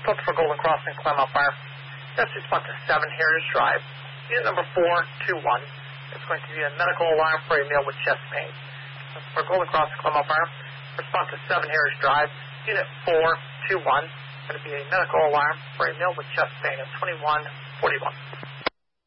Filter for Golden Crossing, Claremont Fire. That's response to 7 Heritage Drive. Unit number 421. It's going to be a medical alarm for a male with chest pain. For Golden Crossing, Claremont Fire. Response to 7 Heritage Drive. Unit 421. It's going to be a medical alarm for a male with chest pain at 2141.